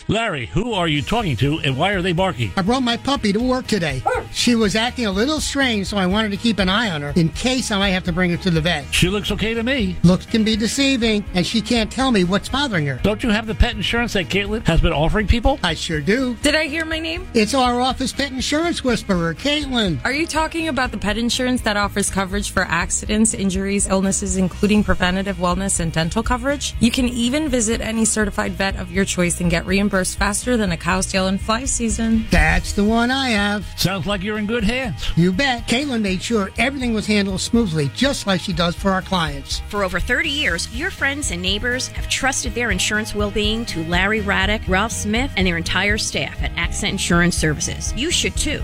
Larry, who are you talking to and why are they barking? I brought my puppy to work today. She was acting a little strange, so I wanted to keep an eye on her in case I might have to bring her to the vet. She looks okay to me. Looks can be deceiving, and she can't tell me what's bothering her. Don't you have the pet insurance that Caitlin has been offering people? I sure do. Did I hear my name? It's our office pet insurance whisperer, Caitlin. Are you talking about the pet insurance that offers coverage for accidents, injuries, illnesses, including preventative wellness and dental coverage? You can even visit any certified vet of your choice and get reimbursed faster than a cow's tail in fly season. That's the one I have. Sounds like you're in good hands. You bet. Caitlin made sure everything was handled smoothly, just like she does for our clients. For over 30 years, your friends and neighbors have trusted their insurance well-being to Larry Raddick, Ralph Smith, and their entire staff at Accent Insurance Services. You should too.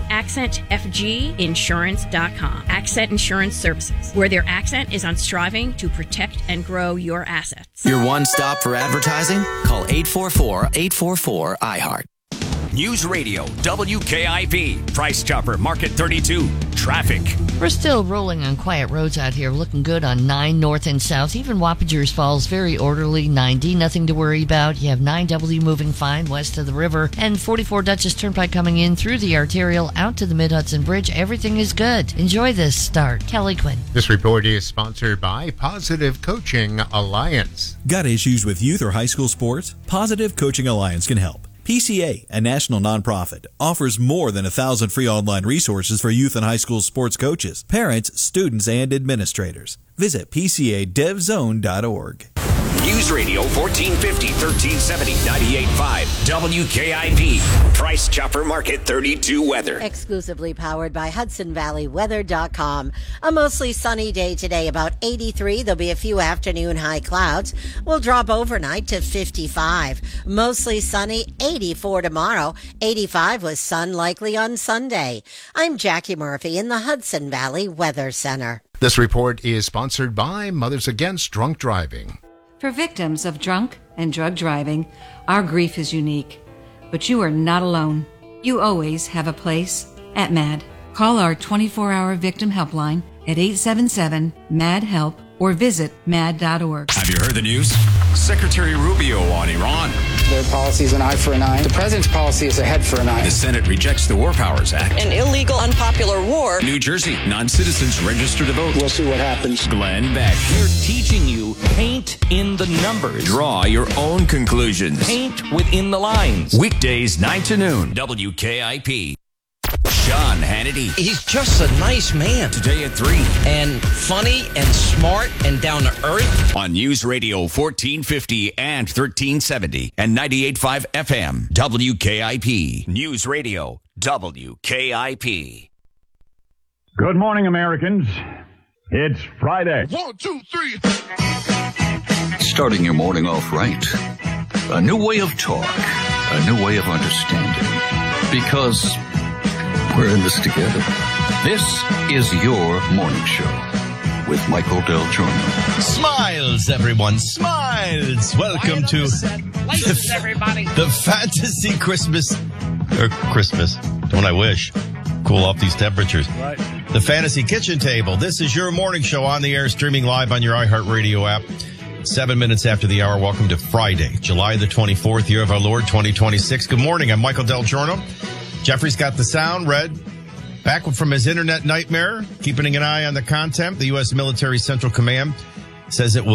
AccentFGinsurance.com. Accent Insurance Services, where their accent is on striving to protect and grow your assets. Your one stop for advertising? Call 844-844-iHeart. News Radio, WKIP, Price Chopper, Market 32, traffic. We're still rolling on quiet roads out here, looking good on 9 north and south. Even Wappingers Falls, very orderly. 9D, nothing to worry about. You have 9W moving fine west of the river, and 44 Dutchess Turnpike coming in through the arterial out to the Mid-Hudson Bridge. Everything is good. Enjoy this start. Kelly Quinn. This report is sponsored by Positive Coaching Alliance. Got issues with youth or high school sports? Positive Coaching Alliance can help. PCA, a national nonprofit, offers more than 1,000 free online resources for youth and high school sports coaches, parents, students, and administrators. Visit PCADevZone.org. News Radio 1450, 1370, 98.5, WKIP, Price Chopper Market 32 weather. Exclusively powered by HudsonValleyWeather.com. A mostly sunny day today, about 83. There'll be a few afternoon high clouds. We'll drop overnight to 55. Mostly sunny, 84 tomorrow. 85 with sun likely on Sunday. I'm Jackie Murphy in the Hudson Valley Weather Center. This report is sponsored by Mothers Against Drunk Driving. For victims of drunk and drug driving, our grief is unique. But you are not alone. You always have a place at MAD. Call our 24-hour victim helpline at 877-MAD-HELP or visit mad.org. Have you heard the news? Secretary Rubio on Iran. Their policy is an eye for an eye. The president's policy is a head for an eye. The Senate rejects the War Powers Act. An illegal, unpopular war. New Jersey, non-citizens register to vote. We'll see what happens. Glenn Beck. We're teaching you paint in the numbers. Draw your own conclusions. Paint within the lines. Weekdays 9 to noon. WKIP. Sean Hannity. He's just a nice man. Today at 3. And funny and smart and down to earth. On News Radio 1450 and 1370 and 98.5 FM. WKIP. News Radio. WKIP. Good morning, Americans. It's Friday. 1, 2, 3. Starting your morning off right. A new way of talk. A new way of understanding. Because we're in this together. This is your morning show with Michael Del Giorno. Smiles, everyone. Smiles. Welcome to everybody. The Fantasy Christmas. Don't I wish. Cool off these temperatures. Right. The Fantasy Kitchen Table. This is your morning show on the air, streaming live on your iHeartRadio app. 7 minutes after the hour. Welcome to Friday, July the 24th, year of our Lord 2026. Good morning. I'm Michael Del Giorno. Jeffrey's got the sound. Red, back from his internet nightmare, keeping an eye on the content. The U.S. Military Central Command says it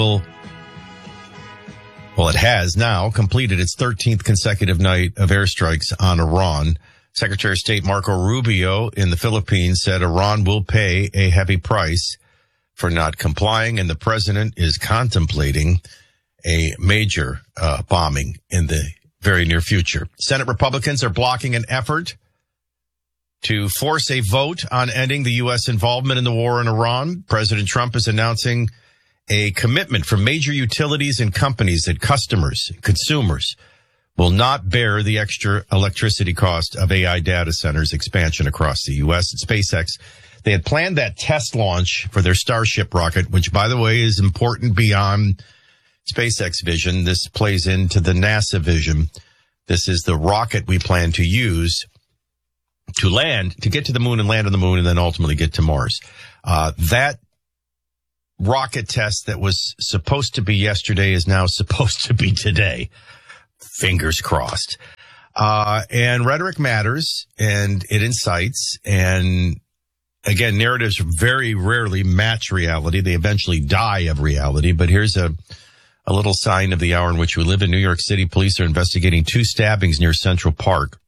has now completed its 13th consecutive night of airstrikes on Iran. Secretary of State Marco Rubio in the Philippines said Iran will pay a heavy price for not complying, and the president is contemplating a major bombing in the very near future. Senate Republicans are blocking an effort to force a vote on ending the U.S. involvement in the war in Iran. President Trump is announcing a commitment from major utilities and companies that consumers will not bear the extra electricity cost of AI data centers expansion across the U.S. And SpaceX, they had planned that test launch for their Starship rocket, which, by the way, is important beyond SpaceX vision. This plays into the NASA vision. This is the rocket we plan to use to get to the moon and land on the moon and then ultimately get to Mars. That rocket test that was supposed to be yesterday is now supposed to be today. Fingers crossed. And rhetoric matters, and it incites, and again, narratives very rarely match reality. They eventually die of reality, but here's a little sign of the hour in which we live. In New York City, police are investigating 2 stabbings near Central Park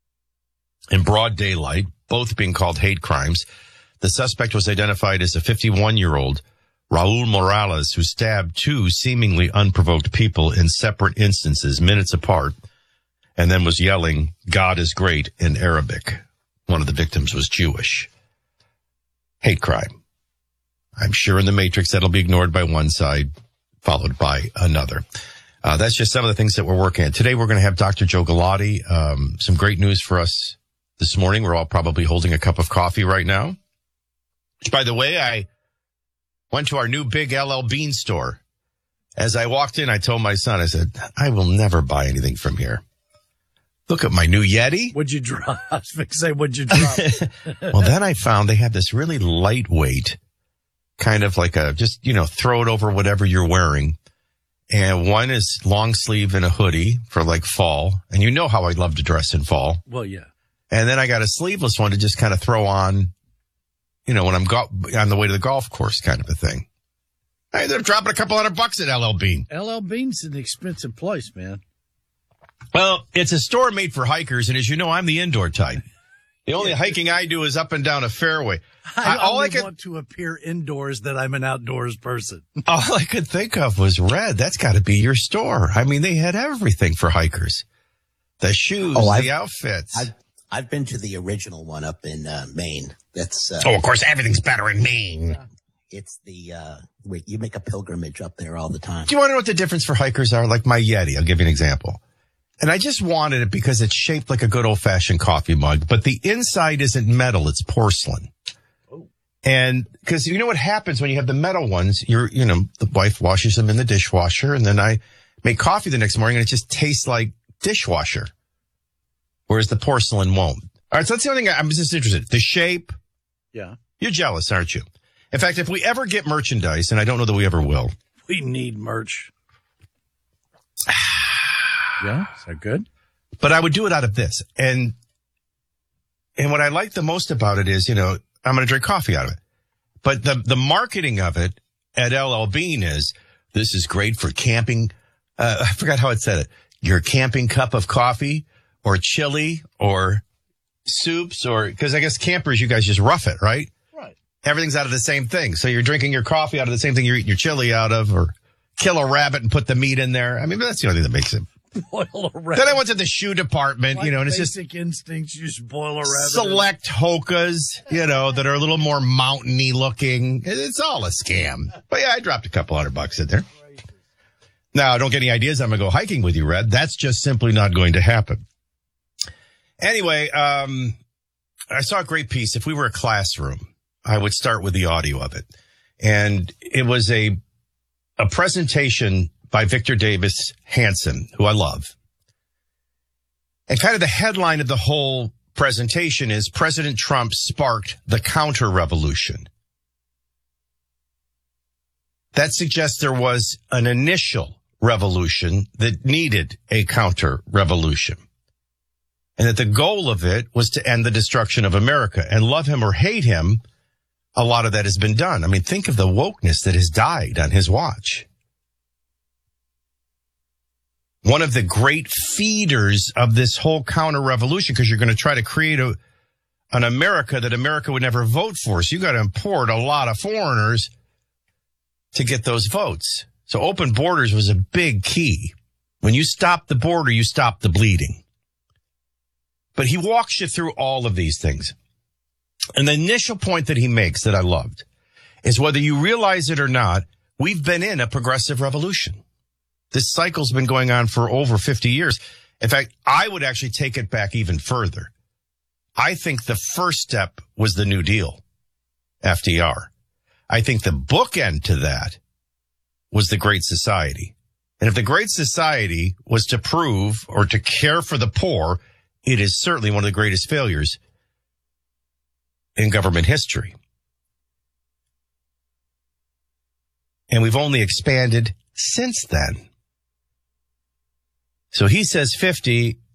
in broad daylight, both being called hate crimes. The suspect was identified as a 51-year-old, Raul Morales, who stabbed 2 seemingly unprovoked people in separate instances, minutes apart, and then was yelling, "God is great," in Arabic. One of the victims was Jewish. Hate crime. I'm sure in the Matrix that'll be ignored by one side, followed by another. That's just some of the things that we're working on. Today we're going to have Dr. Joe Galati. Some great news for us this morning. We're all probably holding a cup of coffee right now. Which, by the way, I went to our new big LL Bean store. As I walked in, I told my son, I said, I will never buy anything from here. Look at my new Yeti. What'd you drop? I was going to say, what'd you drop? Well, then I found they have this really lightweight, kind of like just, throw it over whatever you're wearing. And one is long sleeve and a hoodie for like fall. And you know how I love to dress in fall. Well, yeah. And then I got a sleeveless one to just kind of throw on, when I'm on the way to the golf course, kind of a thing. Hey, they're dropping a couple $100 at LL Bean. LL Bean's an expensive place, man. Well, it's a store made for hikers, and as you know, I'm the indoor type. The only hiking I do is up and down a fairway. I want to appear indoors that I'm an outdoors person. All I could think of was Red. That's got to be your store. I mean, they had everything for hikers. The shoes, the outfits. I've been to the original one up in Maine. That's of course, everything's better in Maine. It's you make a pilgrimage up there all the time. Do you want to know what the difference for hikers are? Like my Yeti, I'll give you an example. And I just wanted it because it's shaped like a good old-fashioned coffee mug, but the inside isn't metal, it's porcelain. Oh. And because you know what happens when you have the metal ones, the wife washes them in the dishwasher, and then I make coffee the next morning and it just tastes like dishwasher. Whereas the porcelain won't. All right, so that's the only thing I'm just interested. The shape. Yeah. You're jealous, aren't you? In fact, if we ever get merchandise, and I don't know that we ever will. We need merch. Yeah, is that good? But I would do it out of this. And what I like the most about it is, I'm going to drink coffee out of it. But the marketing of it at LL Bean is, this is great for camping. I forgot how it said it. Your camping cup of coffee or chili or soups because I guess campers, you guys just rough it, right? Right. Everything's out of the same thing. So you're drinking your coffee out of the same thing you're eating your chili out of, or kill a rabbit and put the meat in there. I mean, that's the only thing that makes it. Boil a rabbit. Then I went to the shoe department, and it's just basic instincts. You just boil a rabbit. Select Hokas, that are a little more mountainy looking. It's all a scam. But yeah, I dropped a couple $100 in there. Now, don't get any ideas. I'm going to go hiking with you, Red. That's just simply not going to happen. Anyway, I saw a great piece. If we were a classroom, I would start with the audio of it. And it was a presentation by Victor Davis Hanson, who I love. And kind of the headline of the whole presentation is President Trump sparked the counter-revolution. That suggests there was an initial revolution that needed a counter-revolution. And that the goal of it was to end the destruction of America. And love him or hate him, a lot of that has been done. I mean, think of the wokeness that has died on his watch. One of the great feeders of this whole counter-revolution, because you're going to try to create an America that America would never vote for. So you got to import a lot of foreigners to get those votes. So open borders was a big key. When you stop the border, you stop the bleeding. But he walks you through all of these things. And the initial point that he makes that I loved is whether you realize it or not, we've been in a progressive revolution. This cycle's been going on for over 50 years. In fact, I would actually take it back even further. I think the first step was the New Deal, FDR. I think the bookend to that was the Great Society. And if the Great Society was to prove or to care for the poor, it is certainly one of the greatest failures in government history. And we've only expanded since then. So he says 50,